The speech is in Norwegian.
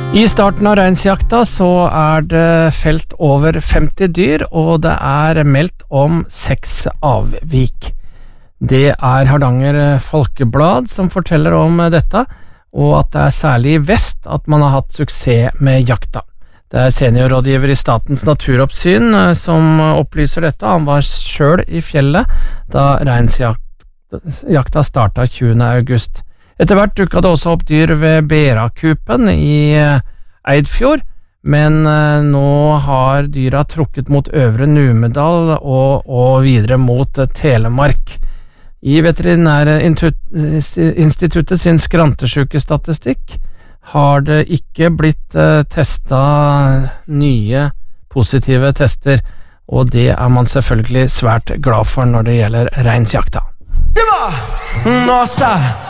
I starten av reinsjakta så det felt over 50 dyr, og det meldt om 6 avvik. Det Hardanger Folkeblad som forteller om dette, og at det særlig i vest at man har hatt suksess med jakta. Det seniorrådgiver i Statens naturoppsyn som opplyser dette. Han var selv i fjellet da reinsjakta startet 20. august. Etter hvert dukket det også opp dyr ved Berakupen i Eidfjord, men nå har dyra trukket mot Øvre Numedal og videre mot Telemark. I Veterinærinstituttet sin skrantesjukestatistikk har det ikke blitt testet nye positive tester, og det man selvfølgelig svært glad for når det gjelder reinsjakta. Det var Nossa